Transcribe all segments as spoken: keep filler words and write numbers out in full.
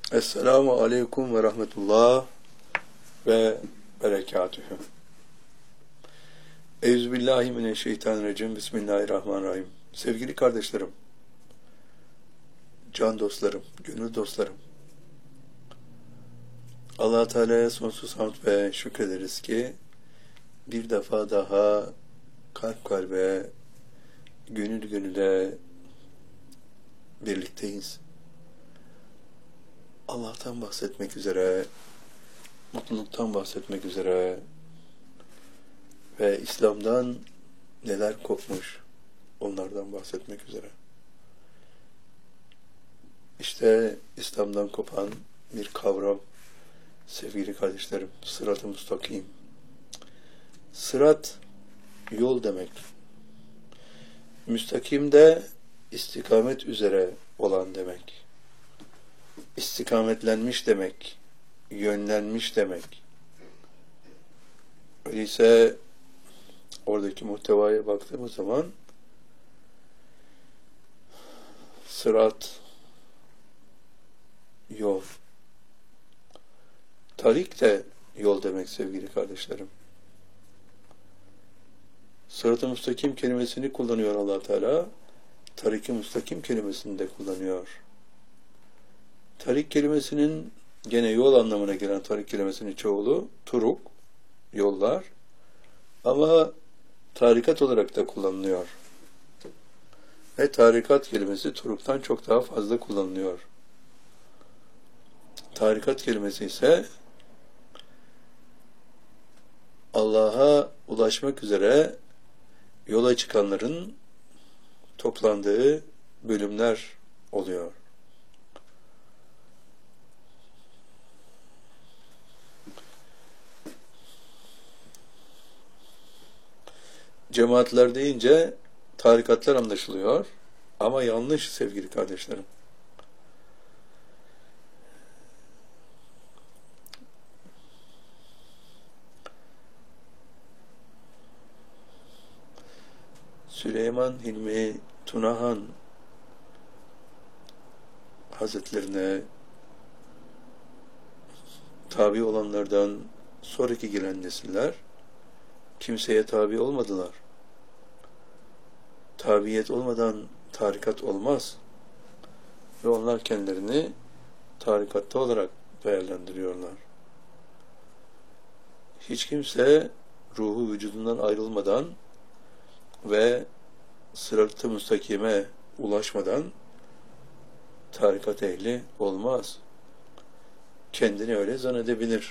Esselamu Aleyküm ve Rahmetullah ve Berekatühü. Euzubillahimineşşeytanirracim. Bismillahirrahmanirrahim. Sevgili kardeşlerim, can dostlarım, gönül dostlarım, Allah-u Teala'ya sonsuz hamd ve şükrederiz ki bir defa daha kalp kalbe, gönül gönüle birlikteyiz. Allah'tan bahsetmek üzere, mutluluktan bahsetmek üzere ve İslam'dan neler kopmuş onlardan bahsetmek üzere. İşte İslam'dan kopan bir kavram, sevgili kardeşlerim, sırat-ı müstakim. Sırat, yol demek. Müstakim de istikamet üzere olan demek. İstikametlenmiş demek, yönlenmiş demek. Öyleyse oradaki muhtevaya baktığımız zaman sırat, yol. Tarik de yol demek sevgili kardeşlerim. Sırat-ı müstakim kelimesini kullanıyor Allah Teala. Tarik-i müstakim kelimesini de kullanıyor. Tarik kelimesinin gene yol anlamına gelen tarik kelimesinin çoğulu turuk, yollar, ama tarikat olarak da kullanılıyor. Ve tarikat kelimesi turuktan çok daha fazla kullanılıyor. Tarikat kelimesi ise Allah'a ulaşmak üzere yola çıkanların toplandığı bölümler oluyor. Cemaatler deyince tarikatlar anlaşılıyor ama yanlış sevgili kardeşlerim. Süleyman Hilmi Tunahan Hazretlerine tabi olanlardan sonraki gelen nesiller kimseye tabi olmadılar. Tabiyet olmadan tarikat olmaz. Ve onlar kendilerini tarikatta olarak değerlendiriyorlar. Hiç kimse ruhu vücudundan ayrılmadan ve sırat-ı müstakime ulaşmadan tarikat ehli olmaz. Kendini öyle zannedebilir.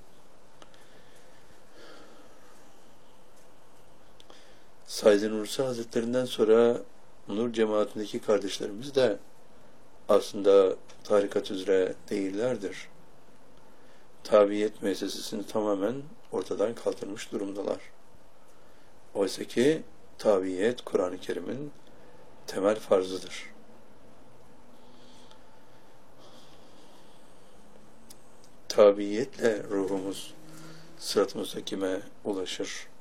Said Nursi Hazretlerinden sonra Nur cemaatindeki kardeşlerimiz de aslında tarikat üzere değillerdir. Tabiyet müessesesini tamamen ortadan kaldırmış durumdalar. Oysa ki tabiyet Kur'an-ı Kerim'in temel farzıdır. Tabiyetle ruhumuz sırat-ı müstakime ulaşır.